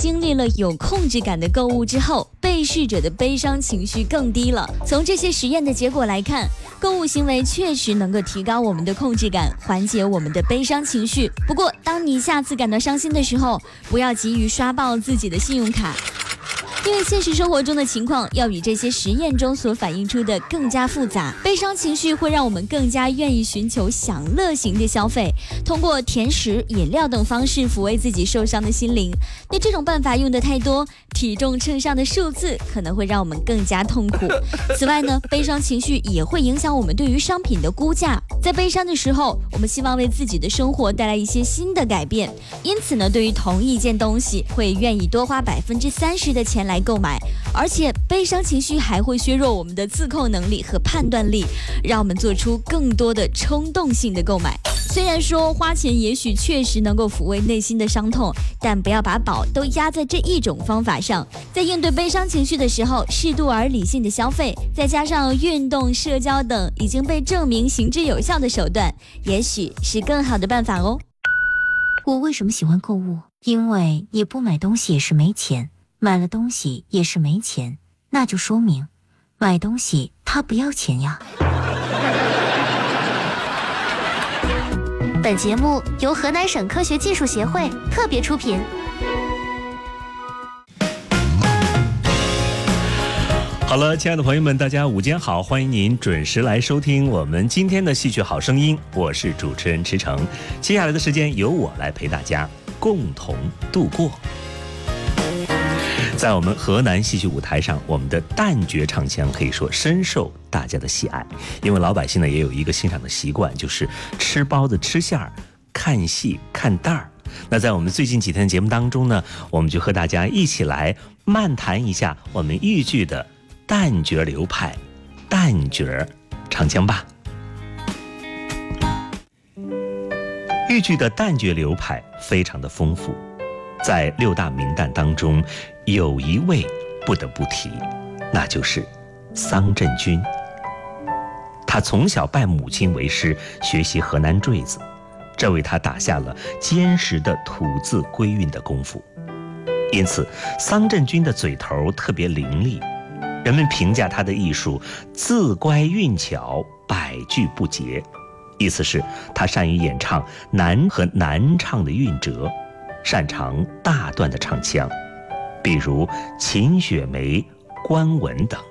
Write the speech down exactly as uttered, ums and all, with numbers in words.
经历了有控制感的购物之后，被试者的悲伤情绪更低了。从这些实验的结果来看，购物行为确实能够提高我们的控制感，缓解我们的悲伤情绪。不过，当你下次感到伤心的时候，不要急于刷爆自己的信用卡，因为现实生活中的情况要比这些实验中所反映出的更加复杂。悲伤情绪会让我们更加愿意寻求享乐型的消费，通过甜食、饮料等方式抚慰自己受伤的心灵。那这种办法用得太多，体重秤上的数字可能会让我们更加痛苦。此外呢，悲伤情绪也会影响我们对于商品的估价。在悲伤的时候，我们希望为自己的生活带来一些新的改变，因此呢，对于同一件东西，会愿意多花百分之三十的钱来购买。而且悲伤情绪还会削弱我们的自控能力和判断力，让我们做出更多的冲动性的购买。虽然说花钱也许确实能够抚慰内心的伤痛，但不要把宝都压在这一种方法上。在应对悲伤情绪的时候，适度而理性的消费，再加上运动、社交等已经被证明行之有效的手段，也许是更好的办法哦。 我为什么喜欢购物？因为你不买东西也是没钱，买了东西也是没钱，那就说明买东西它不要钱呀。 本节目由河南省科学技术协会特别出品。 好了，亲爱的朋友们，大家午间好，欢迎您准时来收听我们今天的戏曲好声音，我是主持人池诚。接下来的时间由我来陪大家共同度过。在我们河南戏曲舞台上，我们的旦角唱腔可以说深受大家的喜爱，因为老百姓呢也有一个欣赏的习惯，就是吃包子吃馅儿，看戏看旦儿。那在我们最近几天的节目当中呢，我们就和大家一起来漫谈一下我们豫剧的旦角流派、旦角唱腔吧。豫剧的旦角流派非常的丰富，在六大名旦当中，有一位不得不提，那就是桑振军。他从小拜母亲为师，学习河南坠子，这为他打下了坚实的吐字归韵的功夫。因此，桑振军的嘴头特别伶俐，人们评价他的艺术字乖韵巧，百句不竭，意思是他善于演唱难和难唱的韵折，擅长大段的唱腔，比如秦雪梅、关文等。